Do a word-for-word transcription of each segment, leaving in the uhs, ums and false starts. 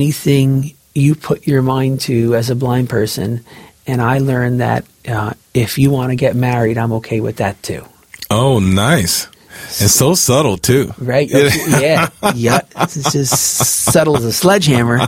anything you put your mind to as a blind person, and I learned that uh, if you want to get married, I'm okay with that too. Oh, nice. And so subtle too. Right? Yeah. Yeah. It's just subtle as a sledgehammer.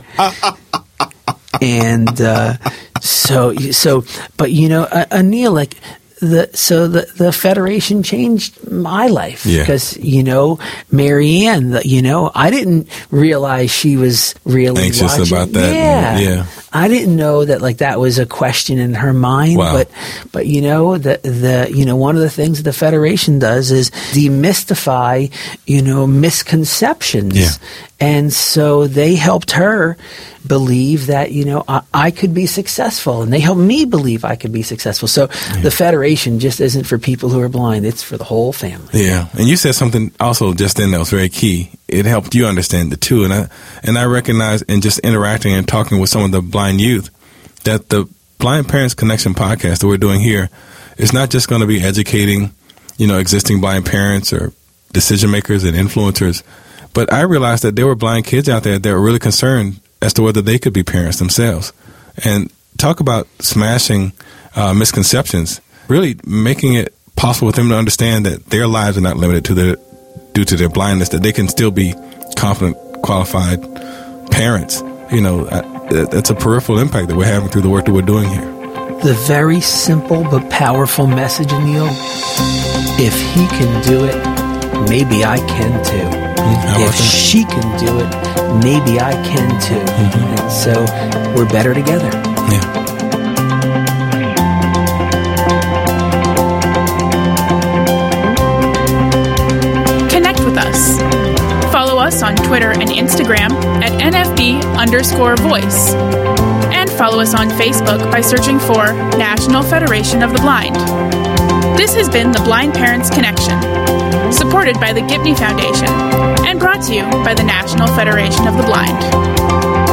And uh, so, so, but you know, uh, Anil, like, The, so the, the Federation changed my life yeah. because, you know, Marianne, the, you know, I didn't realize she was really anxious watching. about that. Yeah. yeah. I didn't know that, like, that was a question in her mind. Wow. But, but, you know, the, the, you know, one of the things that the Federation does is demystify, you know, misconceptions. Yeah. And so they helped her believe that, you know, I, I could be successful, and they helped me believe I could be successful. So yeah. the Federation just isn't for people who are blind. It's for the whole family. Yeah. And you said something also just then that was very key. It helped you understand it too. And I, and I recognize in just interacting and talking with some of the blind youth that the Blind Parents Connection podcast that we're doing here is not just going to be educating, you know, existing blind parents or decision makers and influencers. But I realized that there were blind kids out there that were really concerned as to whether they could be parents themselves. And talk about smashing uh, misconceptions, really making it possible for them to understand that their lives are not limited to their, due to their blindness, that they can still be confident, qualified parents. You know, uh, that's a peripheral impact that we're having through the work that we're doing here. The very simple but powerful message, Anil, if he can do it, maybe I can too. Mm, if she can do it, maybe I can too. Mm-hmm. And so we're better together. Yeah. Connect with us. Follow us on Twitter and Instagram at N F B underscore voice. And follow us on Facebook by searching for National Federation of the Blind. This has been the Blind Parents Connection, supported by the Gibney Foundation and brought to you by the National Federation of the Blind.